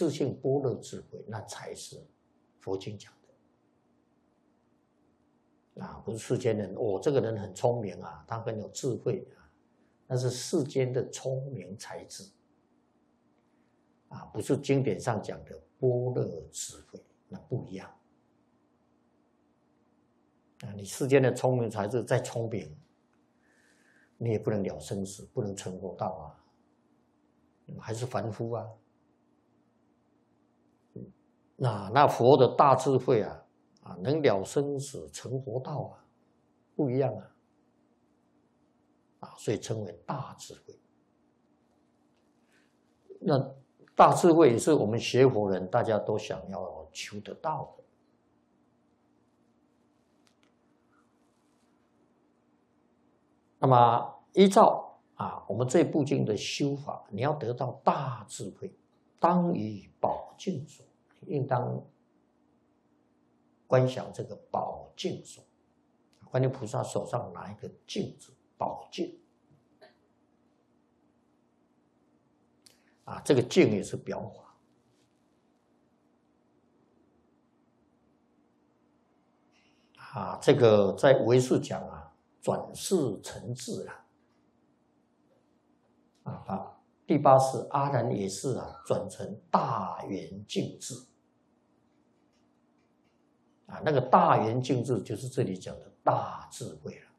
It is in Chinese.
自性般若智慧，那才是佛经讲的啊，不是世间人哦，这个人很聪明啊，他很有智慧啊，那是世间的聪明才智啊，不是经典上讲的般若智慧，那不一样啊。你世间的聪明才智再聪明，你也不能了生死，不能成佛道啊，还是凡夫啊。那佛的大智慧啊，能了生死成佛道啊，不一样啊，所以称为大智慧。那大智慧也是我们学佛人大家都想要求得到的。那么依照我们这部经的修法，你要得到大智慧，当以宝镜所，应当观想这个宝镜所。观音菩萨手上拿一个镜子，宝镜这个镜也是表法这个在唯识讲转世成智第八世阿难也是转成大圆镜智那个大圆镜智就是这里讲的大智慧了。